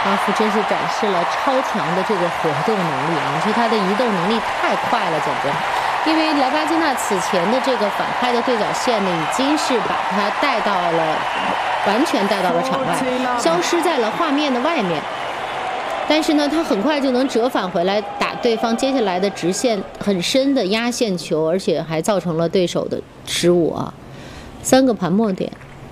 高夫真是展示了超强的这个活动能力啊！你说他的移动能力太快了，简直。因为莱巴金纳此前的这个反拍的对角线呢，已经是把他完全带到了场外，消失在了画面的外面。但是呢，他很快就能折返回来打对方接下来的直线很深的压线球，而且还造成了对手的失误啊！3个盘末点。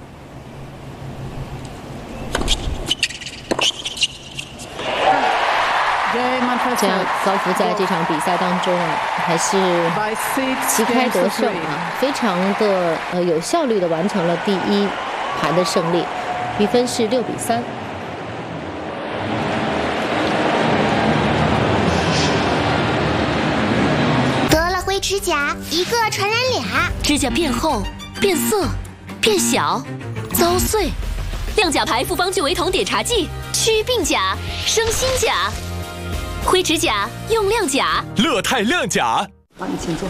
这样，高夫在这场比赛当中啊，还是旗开得胜啊，非常的有效率的完成了第1盘的胜利，比分是6比3。 得了灰指甲，一个传染俩， 指甲变厚、变色、变小、遭碎。亮甲牌复方聚维酮碘茶剂，祛病甲，生新甲。灰指甲用亮甲， 乐泰亮甲。 好，你请坐。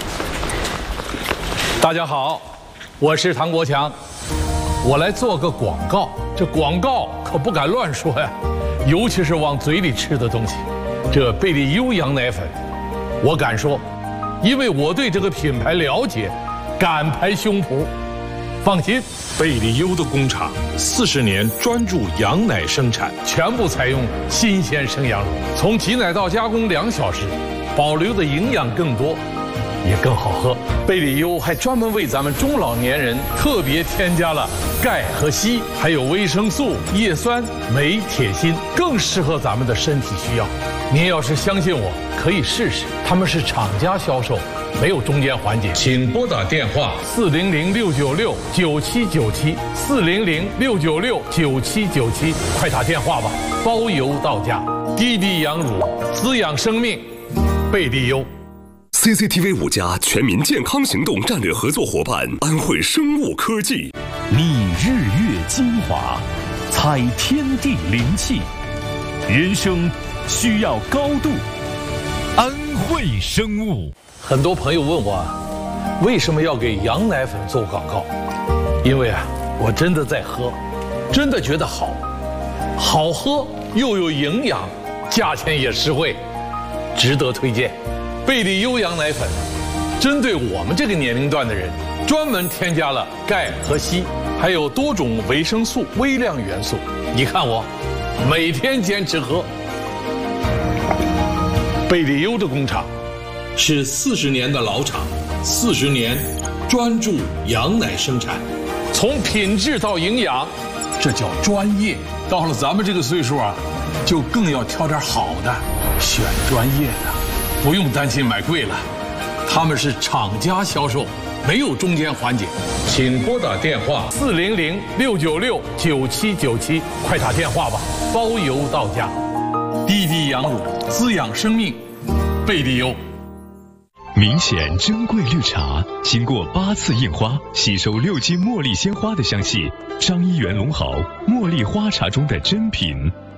大家好，我是唐国强，我来做个广告。这广告可不敢乱说呀，尤其是往嘴里吃的东西。这贝利优羊奶粉，我敢说，因为我对这个品牌了解，敢拍胸脯。放心， 贝利优的工厂40年专注羊奶生产， 全部采用新鲜生羊乳，从挤奶到加工2小时，保留的营养更多，也更好喝。贝利优还专门为咱们中老年人特别添加了钙和硒，还有维生素、叶酸、镁、铁、锌，更适合咱们的身体需要。您要是相信我，可以试试，他们是厂家销售。没有中间环节，请拨打电话400-696-9797，400-696-9797，快打电话吧，包邮到家。滴滴羊乳滋养生命，贝利优。 CCTV 5家全民健康行动战略合作伙伴安慧生物科技， 觅日月精华，采天地灵气，人生需要高度，安慧生物。 很多朋友问我，为什么要给羊奶粉做广告？因为啊，我真的在喝，真的觉得好，好喝又有营养，价钱也实惠，值得推荐。贝利优羊奶粉，针对我们这个年龄段的人，专门添加了钙和硒，还有多种维生素、微量元素。你看我，每天坚持喝。贝利优的工厂是40年的老厂，40年专注羊奶生产，从品质到营养，这叫专业。到了咱们这个岁数啊，就更要挑点好的，选专业的，不用担心买贵了。他们是厂家销售，没有中间环节。请拨打电话400-696-9797，快打电话吧，包邮到家。滴滴羊乳滋养生命，贝利优。 明显珍贵绿茶，经过8次印花，吸收6斤茉莉鲜花的香气，张一元龙好茉莉花茶中的珍品。